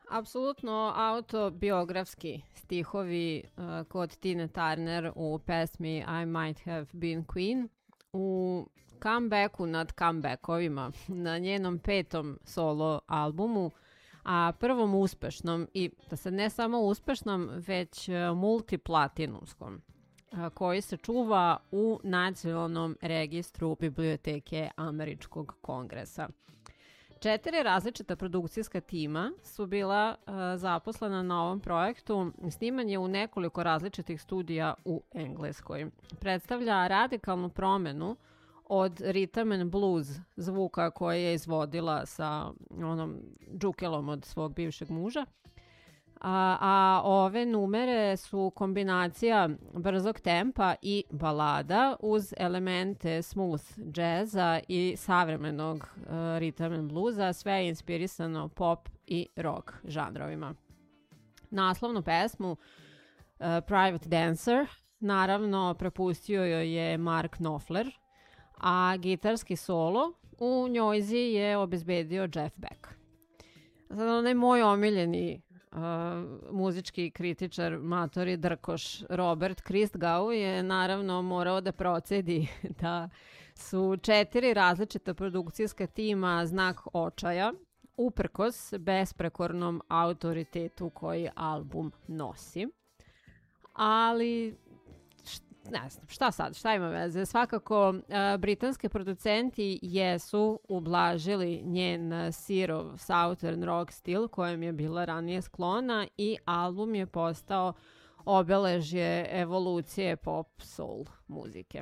Apsolutno autobiografski stihovi kod Tine Turner u pesmi I Might Have Been Queen, u comebacku nad comebackovima na njenom 5. solo albumu, a prvom uspešnom i da se ne samo uspešnom, već multiplatinumskom, koji se čuva u Nacionalnom registru Biblioteke Američkog kongresa. 4 različita produkcijska tima su bila zaposlena na ovom projektu. Sniman je u nekoliko različitih studija u Engleskoj. Predstavlja radikalnu promenu od rhythm and blues zvuka koje je izvodila sa onom džukelom od svog bivšeg muža. A ove numere su kombinacija brzog tempa i balada uz elemente smooth džeza i savremenog rhythm and bluesa, sve je inspirisano pop i rock žanrovima. Naslovnu pesmu Private Dancer naravno prepustio joj je Mark Knopfler, a gitarski solo u njojzi je obezbedio Jeff Beck. Sad onaj moj omiljeni muzički kritičar, matori drkoš Robert Christgau je naravno morao da procedi da su 4 različita produkcijska tima znak očaja, uprkos besprekornom autoritetu koji album nosi. Ali ne znam, šta sad, šta ima veze? Svakako, britanski producenti jesu ublažili njen sirov southern rock stil kojem je bila ranije sklona i album je postao obeležje evolucije pop soul muzike.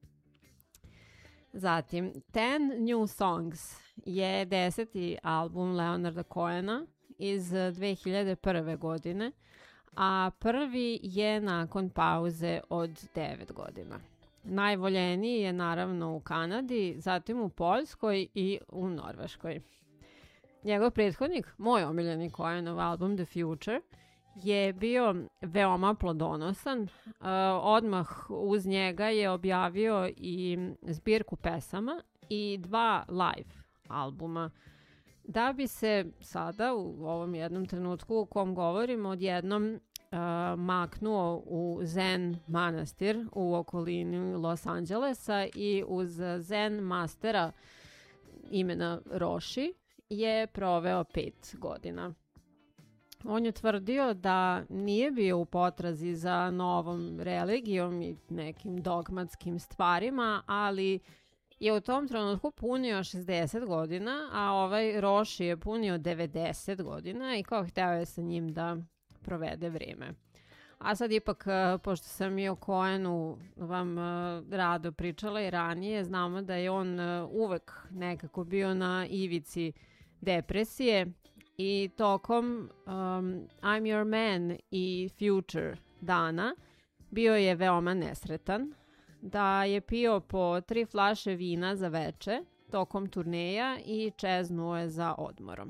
Zatim, 10 New Songs je 10. album Leonarda Cohena iz 2001. godine, a prvi je nakon pauze od 9 godina. Najvoljeniji je naravno u Kanadi, zatim u Poljskoj i u Norveškoj. Njegov prethodnik, moj omiljeni Cohenov album The Future, je bio veoma plodonosan. Odmah uz njega je objavio i zbirku pesama i 2 live albuma, da bi se sada u ovom jednom trenutku u kom govorimo odjednom maknuo u Zen manastir u okolini Los Angelesa i uz Zen mastera imena Roshi je proveo 5 godina. On je tvrdio da nije bio u potrazi za novom religijom i nekim dogmatskim stvarima, ali je u tom trenutku punio 60 godina, a ovaj Roshi je punio 90 godina i kao hteo je sa njim da provede vreme. A sad ipak, pošto sam i o Cohenu vam rado pričala i ranije, znamo da je on uvek nekako bio na ivici depresije i tokom I'm Your Man i Future dana bio je veoma nesretan, da je pio po 3 flaše vina za veče tokom turneja i čeznuo je za odmorom.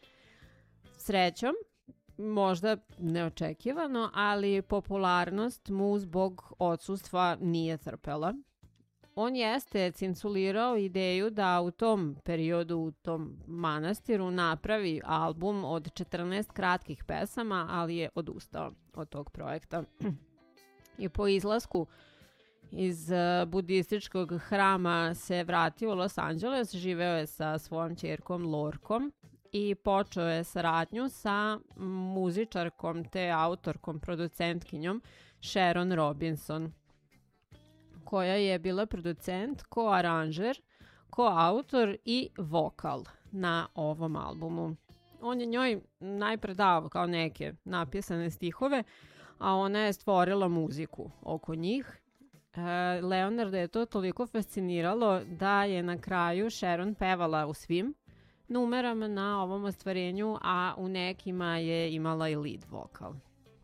Srećom, možda neočekivano, ali popularnost mu zbog odsustva nije trpela. On jeste cinculirao ideju da u tom periodu, u tom manastiru napravi album od 14 kratkih pesama, ali je odustao od tog projekta. I po izlasku iz budističkog hrama se vratio u Los Angeles, živeo je sa svojom ćerkom Lorkom i počeo je saradnju sa muzičarkom te autorkom, producentkinjom Sharon Robinson, koja je bila producent, ko-aranžer, ko-autor i vokal na ovom albumu. On je njoj najpre dao kao neke napisane stihove, a ona je stvorila muziku oko njih. Leonarda je to toliko fasciniralo da je na kraju Sharon pevala u svim numerama na ovom ostvarenju, a u nekima je imala i lead vokal.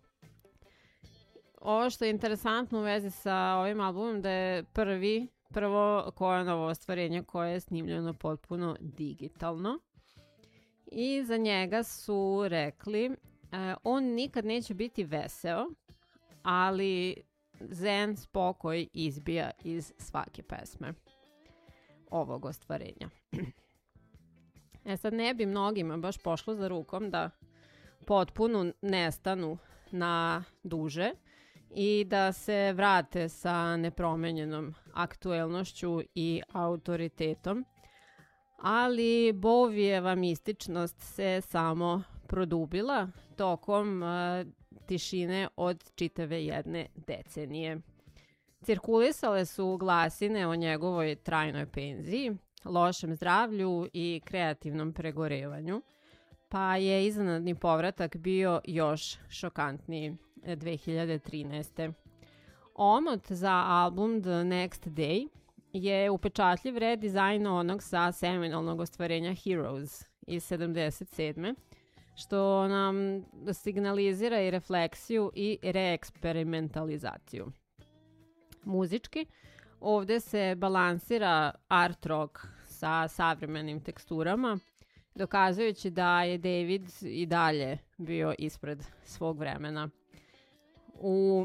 Ovo što je interesantno u vezi sa ovim albumom da je prvo Cohenovo ostvarenje koje je snimljeno potpuno digitalno i za njega su rekli on nikad neće biti veseo, ali zen spokoj izbija iz svake pesme ovog ostvarenja. Sad ne bi mnogima baš pošlo za rukom da potpuno nestanu na duže i da se vrate sa nepromenjenom aktuelnošću i autoritetom, ali Bowieova mističnost se samo produbila tokom tišine od čitave jedne decenije. Cirkulisale su glasine o njegovoj trajnoj penziji, lošem zdravlju i kreativnom pregorevanju, pa je iznenadni povratak bio još šokantniji 2013. Omot za album The Next Day je upečatljiv redizajn onog sa seminalnog ostvarenja Heroes iz 77. što nam signalizira i refleksiju i reeksperimentalizaciju. Muzički, ovde se balansira art rock sa savremenim teksturama, dokazujući da je David i dalje bio ispred svog vremena. U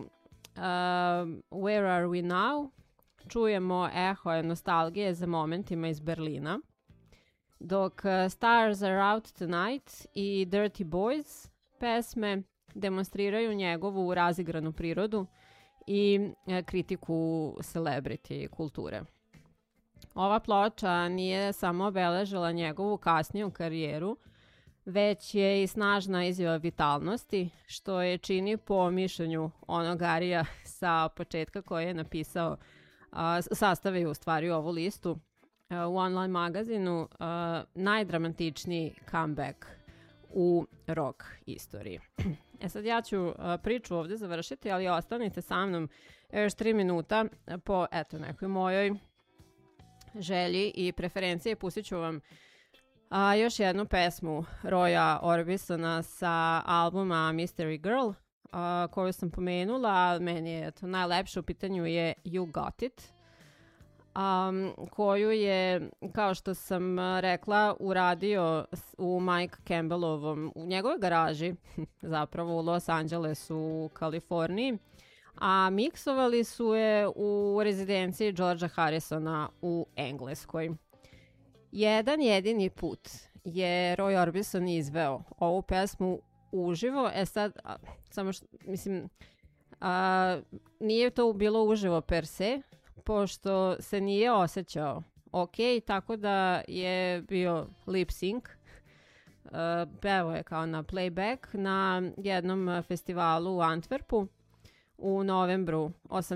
Where Are We Now čujemo ehoje nostalgije za momentima iz Berlina, dok Stars Are Out Tonight i Dirty Boys pesme demonstriraju njegovu razigranu prirodu i kritiku celebrity kulture. Ova ploča nije samo obeležila njegovu kasniju karijeru, već je i snažna izjava vitalnosti, što je čini po mišljenju onog Arija sa početka koji je napisao, sastavio u stvari ovu listu u online magazinu, najdramatičniji comeback u rock istoriji. Sad ja ću priču ovdje završiti, ali ostanite sa mnom još 3 minuta po nekoj mojoj želji i preferencije. Pustit ću vam još jednu pesmu Roya Orbisona sa albuma Mystery Girl, koju sam pomenula. Meni je to najlepše, u pitanju je You Got It, koju je, kao što sam rekla, uradio u Mike Campbellovom, u njegovoj garaži, zapravo u Los Angelesu u Kaliforniji, a miksovali su je u rezidenciji Georgea Harrisona u Engleskoj. Jedan jedini put je Roy Orbison izveo ovu pesmu uživo. Sad, nije to bilo uživo per se, pošto se nije osjećao ok, tako da je bio lip sync. Pevao je kao na playback na jednom festivalu u Antwerpu u novembru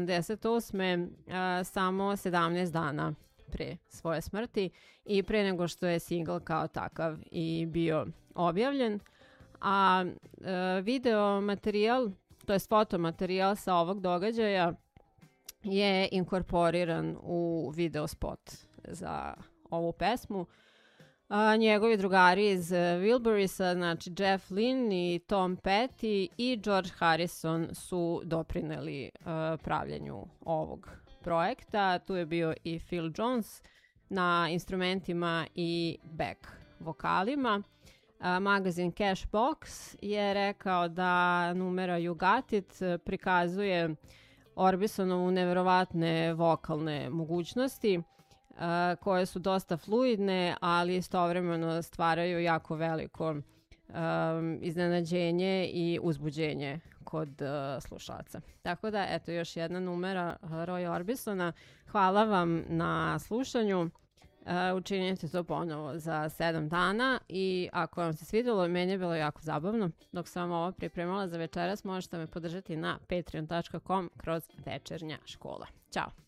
88. Samo 17 dana pre svoje smrti i pre nego što je single kao takav i bio objavljen. A video materijal, to je fotomaterijal sa ovog događaja, je inkorporiran u video spot za ovu pesmu. Njegovi drugari iz Wilburisa, znači Jeff Lynne i Tom Petty i George Harrison su doprineli pravljenju ovog projekta. Tu je bio i Phil Jones na instrumentima i back vokalima. Magazin Cashbox je rekao da numera You Got It prikazuje Orbisonovu neverovatne vokalne mogućnosti, koje su dosta fluidne, ali istovremeno stvaraju jako veliko iznenađenje i uzbuđenje kod slušaca. Tako da, eto, još jedna numera Roya Orbisona. Hvala vam na slušanju. Učinite to ponovo za 7 dana i ako vam se svidjelo, meni je bilo jako zabavno. Dok sam ovo pripremala za večeras, možete me podržati na patreon.com/večernja škola. Ćao!